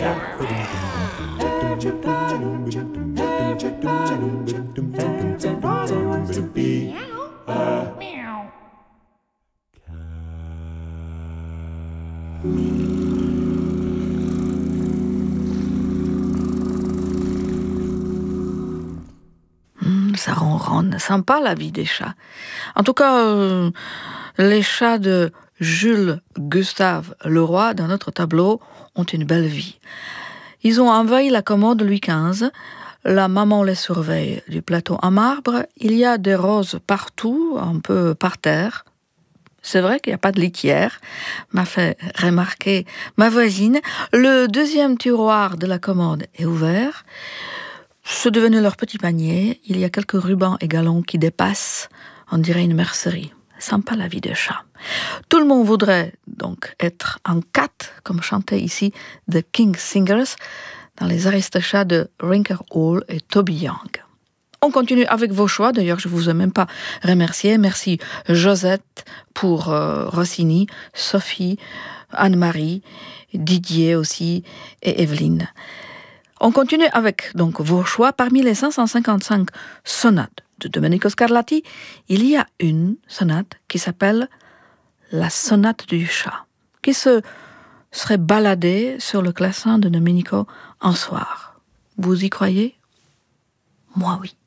Ça ronronne, sympa la vie des chats. En tout cas, les chats de Jules Gustave Leroy, dans notre tableau, ont une belle vie. Ils ont envahi la commode Louis XV. La maman les surveille du plateau en marbre. Il y a des roses partout, un peu par terre. C'est vrai qu'il n'y a pas de litière, m'a fait remarquer ma voisine. Le deuxième tiroir de la commode est ouvert. C'est devenu leur petit panier. Il y a quelques rubans et galons qui dépassent. On dirait une mercerie. Sympa la vie de chat. Tout le monde voudrait donc être en cat, comme chantait ici The King Singers, dans les Aristochats de Rinker Hall et Toby Young. On continue avec vos choix. D'ailleurs, je ne vous ai même pas remercié. Merci Josette pour Rossini, Sophie, Anne-Marie, Didier aussi et Evelyne. On continue avec donc vos choix. Parmi les 555 sonates de Domenico Scarlatti, il y a une sonate qui s'appelle la sonate du chat, qui se serait baladée sur le clavecin de Domenico un soir. Vous y croyez ? Moi oui.